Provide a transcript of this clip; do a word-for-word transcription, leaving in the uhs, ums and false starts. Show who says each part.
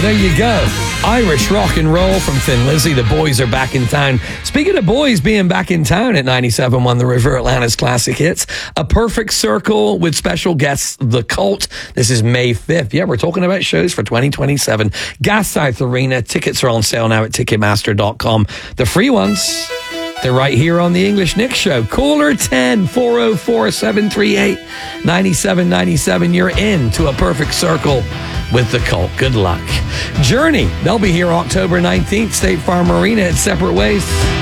Speaker 1: there you go. Irish rock and roll from Thin Lizzy. The boys are back in town. Speaking of boys being back in town at ninety-seven point one The River, Atlanta's classic hits. A Perfect Circle with special guests, The Cult. This is May fifth. Yeah, we're talking about shows for twenty twenty-seven. Gas South Arena. Tickets are on sale now at Ticketmaster dot com. The free ones, they're right here on the English Nick Show. Caller ten, four oh four, seven three eight, nine seven nine seven. You're in to A Perfect Circle with The Cult. Good luck. Journey, they'll be here October nineteenth, State Farm Arena at Separate Ways.